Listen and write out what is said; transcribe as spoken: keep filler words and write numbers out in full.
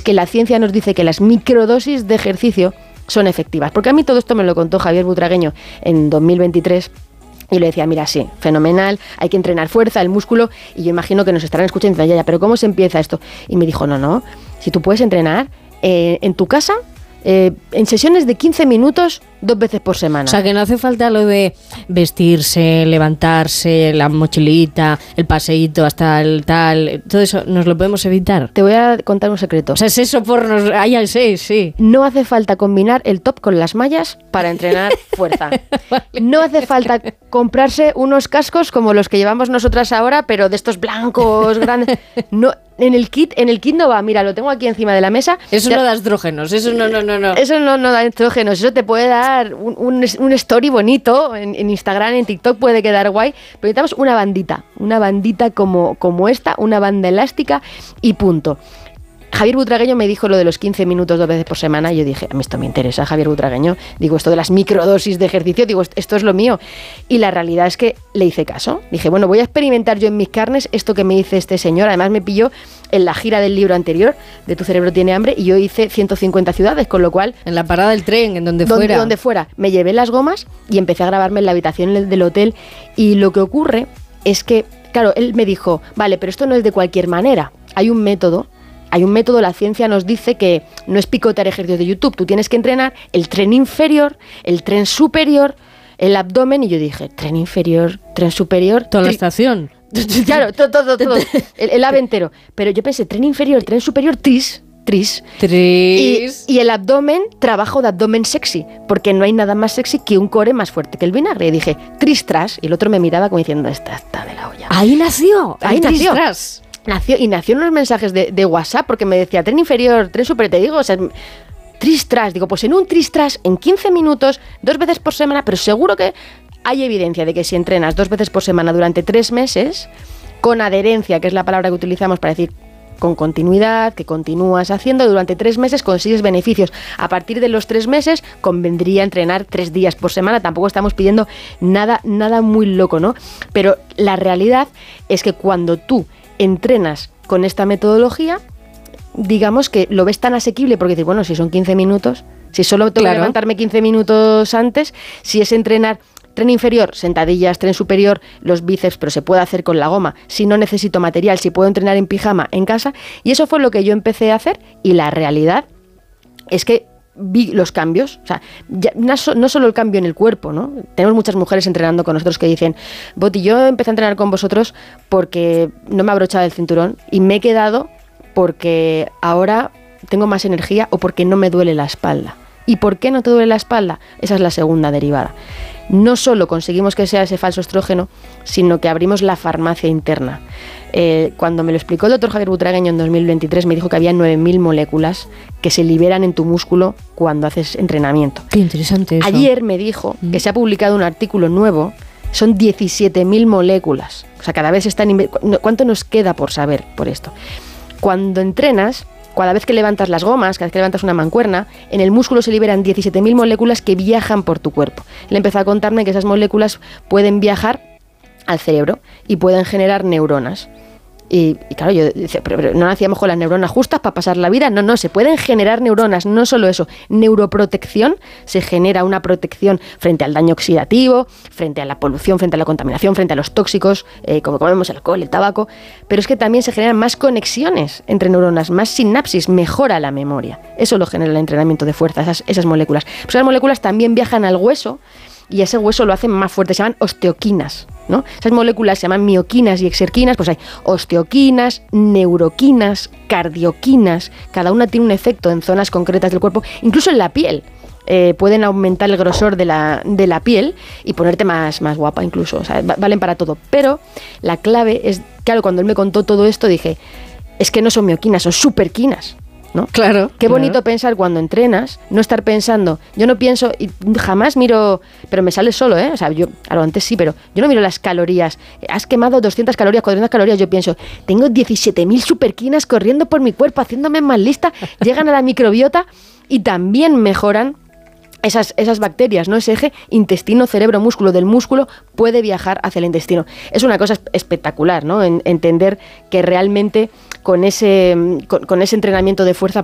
que la ciencia nos dice que las microdosis de ejercicio son efectivas. Porque a mí todo esto me lo contó Javier Butragueño en dos mil veintitrés. Y le decía, mira, sí, fenomenal, hay que entrenar fuerza, el músculo, y yo imagino que nos estarán escuchando, ya, ya, pero ¿cómo se empieza esto? Y me dijo, no, no, si tú puedes entrenar eh, en tu casa, eh, en sesiones de quince minutos, dos veces por semana. O sea, que no hace falta lo de vestirse, levantarse, la mochilita, el paseíto hasta el tal, todo eso, ¿nos lo podemos evitar? Te voy a contar un secreto. O sea, es eso porno, ay, sí, sí. No hace falta combinar el top con las mallas para entrenar fuerza. Vale. No hace falta comprarse unos cascos como los que llevamos nosotras ahora, pero de estos blancos grandes. No, en el kit, en el kit no va, mira, lo tengo aquí encima de la mesa. Eso ya, no da estrógenos, eso no, no, no, no. Eso no, no da estrógenos, eso te puede dar un, un, un story bonito en, en Instagram, en TikTok puede quedar guay, pero necesitamos una bandita, una bandita como, como esta, una banda elástica y punto. Javier Butragueño me dijo lo de los quince minutos dos veces por semana y yo dije, a mí esto me interesa, Javier Butragueño. Digo, esto de las microdosis de ejercicio, digo, esto es lo mío. Y la realidad es que le hice caso. Dije, bueno, voy a experimentar yo en mis carnes esto que me dice este señor. Además me pilló en la gira del libro anterior, de Tu cerebro tiene hambre, y yo hice ciento cincuenta ciudades, con lo cual... En la parada del tren, en donde, donde fuera. Donde fuera. Me llevé las gomas y empecé a grabarme en la habitación del hotel. Y lo que ocurre es que, claro, él me dijo, vale, pero esto no es de cualquier manera. Hay un método. Hay un método, la ciencia nos dice que no es picotear ejercicios de YouTube, tú tienes que entrenar el tren inferior, el tren superior, el abdomen, y yo dije, tren inferior, tren superior... Toda la estación. Claro, todo, todo, todo, el, el ave entero. Pero yo pensé, tren inferior, tren superior, tris, tris. Tris. Y, y el abdomen, trabajo de abdomen sexy, porque no hay nada más sexy que un core más fuerte que el vinagre. Y dije, tris, tras, y el otro me miraba como diciendo, esta está de la olla. Ahí nació, ahí nació. Tras. Nació, y nació en unos mensajes de, de WhatsApp porque me decía tren inferior, tren superior, te digo, o sea, tristras, digo, pues en un tristras, en quince minutos, dos veces por semana, pero seguro que hay evidencia de que si entrenas dos veces por semana durante tres meses, con adherencia, que es la palabra que utilizamos para decir con continuidad, que continúas haciendo durante tres meses, consigues beneficios. A partir de los tres meses convendría entrenar tres días por semana, tampoco estamos pidiendo nada, nada muy loco, ¿no? Pero la realidad es que cuando tú entrenas con esta metodología, digamos que lo ves tan asequible porque dices, bueno, si son quince minutos, si solo tengo claro. que levantarme quince minutos antes, si es entrenar tren inferior, sentadillas, tren superior, los bíceps, pero se puede hacer con la goma, si no necesito material, si puedo entrenar en pijama en casa, y eso fue lo que yo empecé a hacer, y la realidad es que vi los cambios, o sea, ya, no, no solo el cambio en el cuerpo, ¿no? Tenemos muchas mujeres entrenando con nosotros que dicen, Boti, yo empecé a entrenar con vosotros porque no me abrochaba el cinturón y me he quedado porque ahora tengo más energía o porque no me duele la espalda. ¿Y por qué no te duele la espalda? Esa es la segunda derivada. No solo conseguimos que sea ese falso estrógeno, sino que abrimos la farmacia interna. Eh, cuando me lo explicó el doctor Javier Butragueño en dos mil veintitrés, me dijo que había nueve mil moléculas que se liberan en tu músculo cuando haces entrenamiento. Qué interesante eso. Ayer me dijo mm. que se ha publicado un artículo nuevo, son diecisiete mil moléculas. O sea, cada vez están... Inve- ¿Cuánto nos queda por saber por esto? Cuando entrenas, cada vez que levantas las gomas, cada vez que levantas una mancuerna, en el músculo se liberan diecisiete mil moléculas que viajan por tu cuerpo. Él empezó a contarme que esas moléculas pueden viajar al cerebro y pueden generar neuronas. Y, y claro, yo decía, pero, pero ¿no hacíamos con las neuronas justas para pasar la vida? No, no, se pueden generar neuronas, no solo eso. Neuroprotección, se genera una protección frente al daño oxidativo, frente a la polución, frente a la contaminación, frente a los tóxicos, eh, como comemos el alcohol, el tabaco, pero es que también se generan más conexiones entre neuronas, más sinapsis, mejora la memoria. Eso lo genera el entrenamiento de fuerza, esas, esas moléculas. Pues esas moléculas también viajan al hueso, y ese hueso lo hacen más fuerte, se llaman osteoquinas, ¿no? Esas moléculas se llaman mioquinas y exerquinas, pues hay osteoquinas, neuroquinas, cardioquinas, cada una tiene un efecto en zonas concretas del cuerpo, incluso en la piel. Eh, pueden aumentar el grosor de la, de la piel y ponerte más, más guapa incluso, o sea, valen para todo. Pero la clave es, claro, cuando él me contó todo esto dije, es que no son mioquinas, son superquinas, ¿no? Claro. Qué bonito claro. pensar cuando entrenas, no estar pensando, yo no pienso, y jamás miro, pero me sale solo, ¿eh? O sea, yo, claro, antes sí, pero yo no miro las calorías. Has quemado doscientas calorías, cuatrocientas calorías, yo pienso, tengo diecisiete mil superquinas corriendo por mi cuerpo, haciéndome más lista, llegan a la microbiota y también mejoran Esas, esas bacterias, ¿no? Ese eje intestino, cerebro, músculo del músculo puede viajar hacia el intestino. Es una cosa espectacular, ¿no? En, entender que realmente con ese, con, con ese entrenamiento de fuerza